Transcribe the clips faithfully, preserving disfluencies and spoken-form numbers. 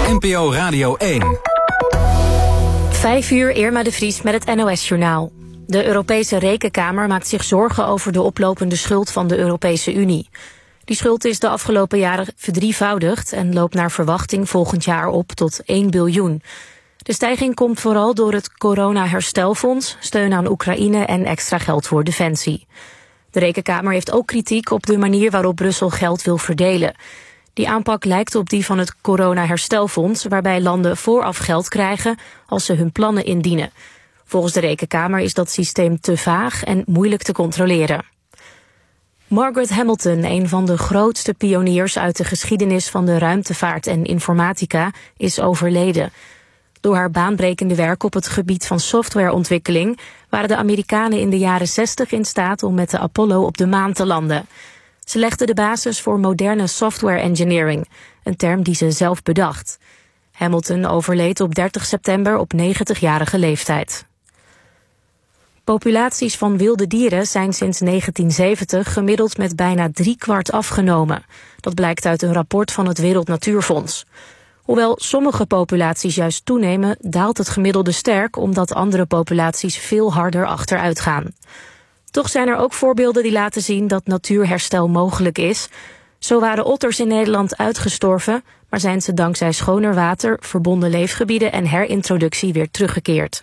N P O Radio één. Vijf uur, Irma de Vries met het N O S-journaal. De Europese Rekenkamer maakt zich zorgen over de oplopende schuld van de Europese Unie. Die schuld is de afgelopen jaren verdrievoudigd en loopt naar verwachting volgend jaar op tot één biljoen. De stijging komt vooral door het corona-herstelfonds, steun aan Oekraïne en extra geld voor defensie. De Rekenkamer heeft ook kritiek op de manier waarop Brussel geld wil verdelen. Die aanpak lijkt op die van het corona-herstelfonds, waarbij landen vooraf geld krijgen als ze hun plannen indienen. Volgens de Rekenkamer is dat systeem te vaag en moeilijk te controleren. Margaret Hamilton, een van de grootste pioniers uit de geschiedenis van de ruimtevaart en informatica, is overleden. Door haar baanbrekende werk op het gebied van softwareontwikkeling waren de Amerikanen in de jaren zestig in staat om met de Apollo op de maan te landen. Ze legde de basis voor moderne software engineering, een term die ze zelf bedacht. Hamilton overleed op dertig september op negentigjarige leeftijd. Populaties van wilde dieren zijn sinds negentien zeventig gemiddeld met bijna driekwart afgenomen. Dat blijkt uit een rapport van het Wereld Natuurfonds. Hoewel sommige populaties juist toenemen, daalt het gemiddelde sterk omdat andere populaties veel harder achteruit gaan. Toch zijn er ook voorbeelden die laten zien dat natuurherstel mogelijk is. Zo waren otters in Nederland uitgestorven, maar zijn ze dankzij schoner water, verbonden leefgebieden en herintroductie weer teruggekeerd.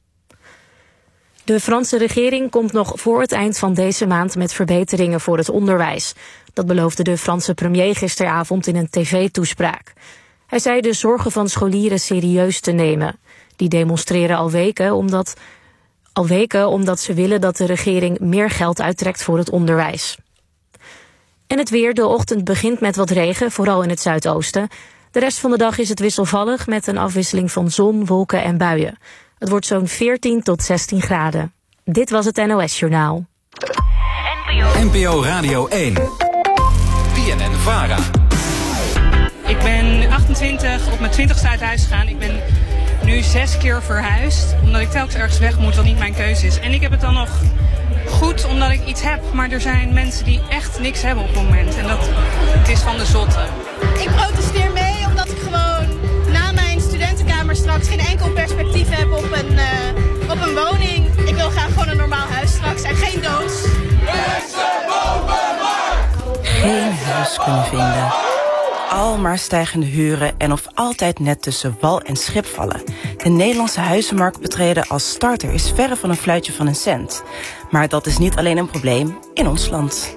De Franse regering komt nog voor het eind van deze maand met verbeteringen voor het onderwijs. Dat beloofde de Franse premier gisteravond in een tv-toespraak. Hij zei de zorgen van scholieren serieus te nemen. Die demonstreren al weken omdat, al weken omdat ze willen dat de regering meer geld uittrekt voor het onderwijs. En het weer, de ochtend begint met wat regen, vooral in het zuidoosten. De rest van de dag is het wisselvallig met een afwisseling van zon, wolken en buien. Het wordt zo'n veertien tot zestien graden. Dit was het N O S-journaal. N P O Radio één. B N N-Vara. Ik ben achtentwintig, op mijn twintigste uit huis gegaan. Ik ben nu zes keer verhuisd, omdat ik telkens ergens weg moet wat niet mijn keuze is. En ik heb het dan nog goed omdat ik iets heb, maar er zijn mensen die echt niks hebben op het moment. En dat, het is van de zotte. Ik protesteer mee omdat ik gewoon na mijn studentenkamer straks geen enkel perspectief heb op een, uh, op een woning. Ik wil graag gewoon een normaal huis straks en geen doos. Mensen boven markt! Geen huis kunnen vinden. Al maar stijgende huren en of altijd net tussen wal en schip vallen. De Nederlandse huizenmarkt betreden als starter is verre van een fluitje van een cent. Maar dat is niet alleen een probleem in ons land.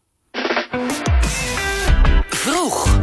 Vroeg.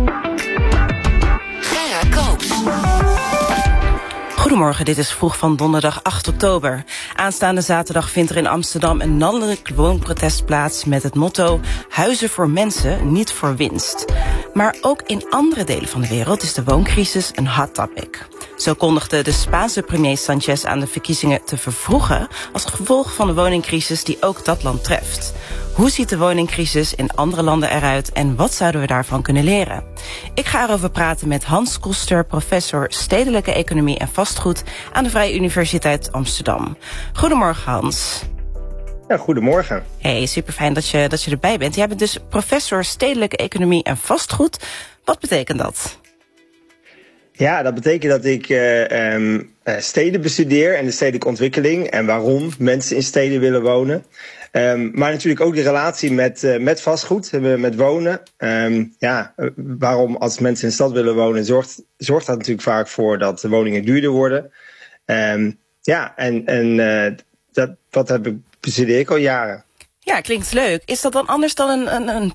Gerard Koops. Goedemorgen, dit is Vroeg van donderdag acht oktober. Aanstaande zaterdag vindt er in Amsterdam een landelijk woonprotest plaats met het motto Huizen voor mensen, niet voor winst. Maar ook in andere delen van de wereld is de wooncrisis een hot topic. Zo kondigde de Spaanse premier Sanchez aan de verkiezingen te vervroegen als gevolg van de woningcrisis die ook dat land treft. Hoe ziet de woningcrisis in andere landen eruit en wat zouden we daarvan kunnen leren? Ik ga erover praten met Hans Koster, professor Stedelijke Economie en Vastgoed aan de Vrije Universiteit Amsterdam. Goedemorgen, Hans. Ja, goedemorgen. Hey, super fijn dat je, dat je erbij bent. Jij bent dus professor Stedelijke Economie en Vastgoed. Wat betekent dat? Ja, dat betekent dat ik uh, um, steden bestudeer en de stedelijke ontwikkeling en waarom mensen in steden willen wonen. Um, maar natuurlijk ook de relatie met, uh, met vastgoed, met wonen. Um, ja, waarom als mensen in de stad willen wonen, zorgt, zorgt dat natuurlijk vaak voor dat de woningen duurder worden. Um, ja, en, en uh, dat, dat heb ik, bestudeer ik al jaren. Ja, klinkt leuk. Is dat dan anders dan een, een, een